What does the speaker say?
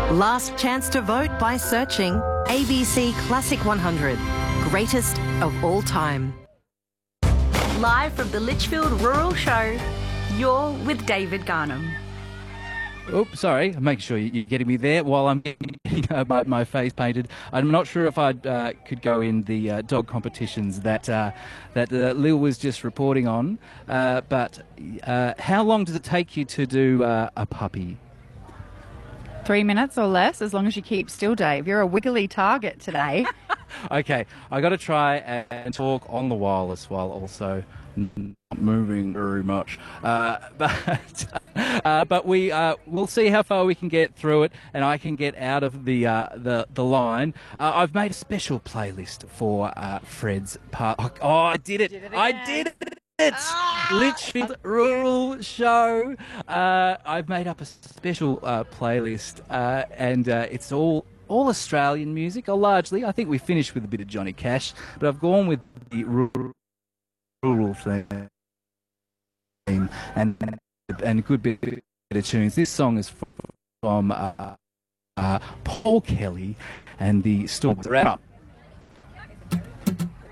Last chance to vote by searching ABC Classic 100, greatest of all time. Live from the Litchfield Rural Show, you're with David Garnham. Oops, sorry. I'm making sure you're getting me there while I'm getting my face painted. I'm not sure if I could go in the dog competitions that Lil was just reporting on. But how long does it take you to do a puppy? 3 minutes or less, as long as you keep still, Dave. You're a wiggly target today. Okay, I got to try and talk on the wireless while also not moving very much. But we'll see how far we can get through it, and I can get out of the line. I've made a special playlist for Fred's part. Oh, I did it! I did it! Litchfield Rural Show. I've made up a special playlist, and it's all Australian music, or largely. I think we finished with a bit of Johnny Cash, but I've gone with the rural theme and a good bit of tunes. This song is from Paul Kelly and the Storms.